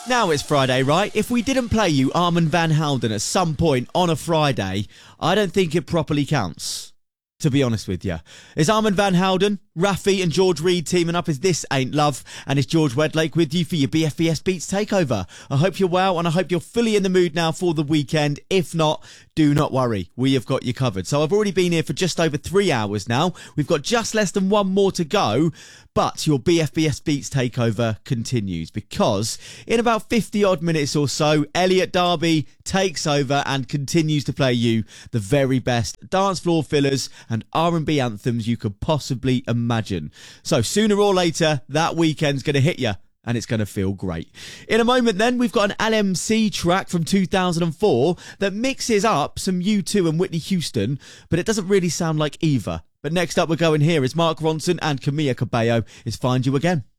Now it's Friday, right? If we didn't play you Armand van Helden at some point on a Friday, I don't think it properly counts, to be honest with you. It's Armand van Helden, Rafi and George Reed teaming up as This Ain't Love, and it's George Wedlake with you for your BFBS Beats Takeover. I hope you're well, and I hope you're fully in the mood now for the weekend. If not, do not worry, we have got you covered. So I've already been here for just over 3 hours now. We've got just less than one more to go, but your BFBS Beats Takeover continues, because in about 50 odd minutes or so, Elliot Darby takes over and continues to play you the very best dance floor fillers and R&B anthems you could possibly imagine. So sooner or later, that weekend's going to hit you, and it's going to feel great. In a moment then, we've got an LMC track from 2004 that mixes up some U2 and Whitney Houston, but it doesn't really sound like either. But next up we're going here is Mark Ronson and Camilla Cabello is Find You Again.